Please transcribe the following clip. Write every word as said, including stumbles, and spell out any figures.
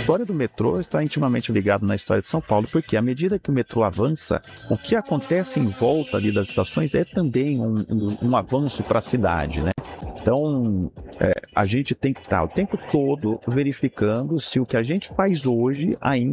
história do metrô está intimamente ligada na história de São Paulo, porque à medida que o metrô avança, o que acontece em volta ali das estações é também um, um, um avanço para a cidade, né? Então, é, a gente tem que estar o tempo todo verificando se o que a gente faz hoje ainda